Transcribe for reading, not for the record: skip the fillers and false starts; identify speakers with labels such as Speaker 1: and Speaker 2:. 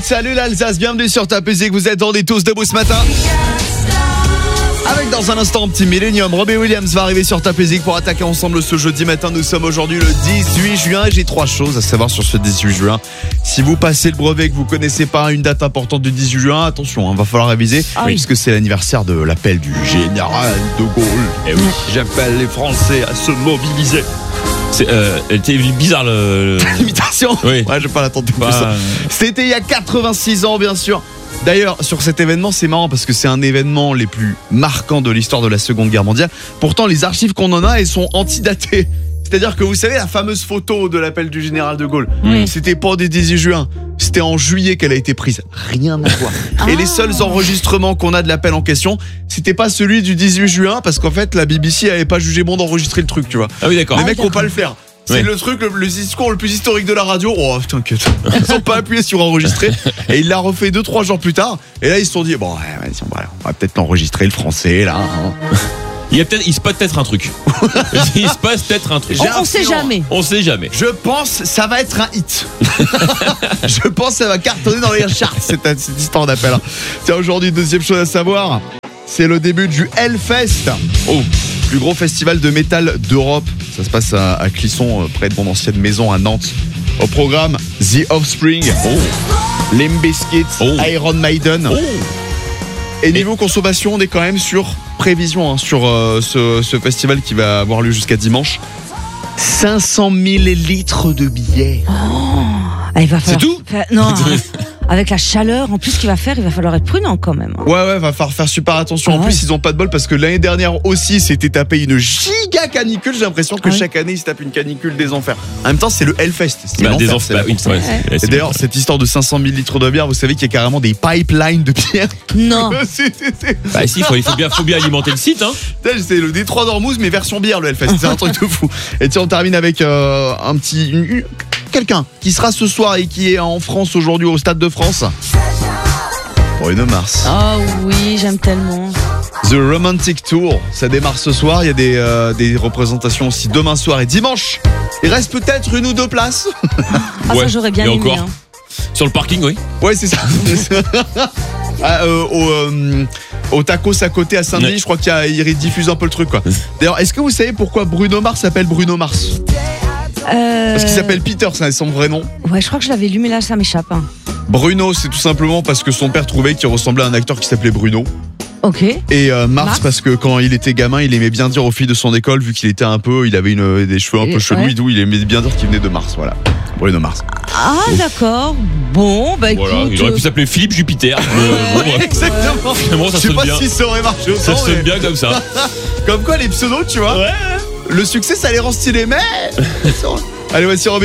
Speaker 1: Salut l'Alsace, bienvenue sur Top Music, vous attendez tous debout ce matin. Avec dans un instant un petit Millennium, Robbie Williams va arriver sur Top Music pour attaquer ensemble ce jeudi matin. Nous sommes aujourd'hui le 18 juin et j'ai 3 choses à savoir sur ce 18 juin. Si vous passez le brevet et que vous connaissez pas une date importante du 18 juin, attention, va falloir réviser puisque c'est l'anniversaire de l'appel du général de Gaulle. Et oui, j'appelle les Français à se mobiliser.
Speaker 2: C'était bizarre
Speaker 1: l'imitation.
Speaker 2: Oui.
Speaker 1: Ouais, je vais pas l'attendre plus. C'était il y a 86 ans, bien sûr. D'ailleurs, sur cet événement, c'est marrant parce que c'est un événement les plus marquants de l'histoire de la Seconde Guerre mondiale. Pourtant, les archives qu'on en a, elles sont antidatées. C'est-à-dire que vous savez, la fameuse photo de l'appel du général de Gaulle, c'était pas du 18 juin, c'était en juillet qu'elle a été prise. Rien à voir. Et les seuls enregistrements qu'on a de l'appel en question, c'était pas celui du 18 juin parce qu'en fait, la BBC avait pas jugé bon d'enregistrer le truc, tu vois.
Speaker 2: Ah oui, d'accord.
Speaker 1: Les mecs vont pas le faire. C'est le truc, le discours le plus historique de la radio. Oh, t'inquiète. Ils ont pas appuyé sur enregistrer. Et il l'a refait 2-3 jours plus tard. Et là, ils se sont dit, bon, on va peut-être l'enregistrer, le français, là.
Speaker 2: Il se passe peut-être un truc. Il se passe peut-être un truc.
Speaker 3: On sait jamais.
Speaker 2: On sait jamais.
Speaker 1: Je pense ça va être un hit. Je pense ça va cartonner dans les charts, cette histoire d'appel. Tiens, aujourd'hui, deuxième chose à savoir, c'est le début du Hellfest. Plus gros festival de métal d'Europe. Ça se passe à Clisson, près de mon ancienne maison à Nantes. Au programme, The Offspring, Limp Bizkit, Iron Maiden. Et niveau consommation, on est quand même sur prévision sur ce festival qui va avoir lieu jusqu'à dimanche. 500 000 litres de billets.
Speaker 2: C'est tout
Speaker 3: Non. Avec la chaleur en plus qu'il va faire, il va falloir être prudent quand même.
Speaker 1: Ouais, va falloir faire super attention. En plus, ils ont pas de bol parce que l'année dernière aussi, c'était tapé une giga canicule. J'ai l'impression que chaque année, ils se tapent une canicule des enfers. En même temps, c'est le Hellfest. C'est l'enfer. Et d'ailleurs, cette histoire de 500 000 litres de bière, vous savez qu'il y a carrément des pipelines de bière.
Speaker 3: Non.
Speaker 2: Bah si, faut bien alimenter le site, hein.
Speaker 1: C'est le Détroit d'Ormuz, mais version bière, le Hellfest. C'est un truc de fou. Et tiens, on termine avec quelqu'un qui sera ce soir et qui est en France aujourd'hui au Stade de France. Bruno Mars.
Speaker 3: Oh oui, j'aime tellement.
Speaker 1: The Romantic Tour, ça démarre ce soir. Il y a des représentations aussi demain soir et dimanche. Il reste peut-être 1 ou 2 places.
Speaker 3: Ça j'aurais bien aimé.
Speaker 2: Encore. Sur le parking, oui.
Speaker 1: Ouais, c'est ça. Au tacos à côté à Saint-Denis, je crois qu'il diffuse un peu le truc, quoi. D'ailleurs, est-ce que vous savez pourquoi Bruno Mars s'appelle Bruno Mars? Parce qu'il s'appelle Peter, c'est son vrai nom.
Speaker 3: Ouais, je crois que je l'avais lu, mais là ça m'échappe.
Speaker 1: Bruno, c'est tout simplement parce que son père trouvait qu'il ressemblait à un acteur qui s'appelait Bruno.
Speaker 3: Ok.
Speaker 1: Et Mars parce que quand il était gamin, il aimait bien dire aux filles de son école, vu qu'il était il avait des cheveux un peu chelous et tout, il aimait bien dire qu'il venait de Mars, voilà. Bruno Mars.
Speaker 3: Ah d'accord. Bon, bah écoute.
Speaker 2: Voilà, il aurait pu s'appeler Philippe Jupiter.
Speaker 1: Exactement.
Speaker 2: Finalement,
Speaker 1: je sais pas si ça aurait marché autant.
Speaker 2: Ça sonne bien comme ça.
Speaker 1: Comme quoi les pseudos, tu vois. Ouais. Le succès, ça les rend stylés, mais. Allez, voici Robin.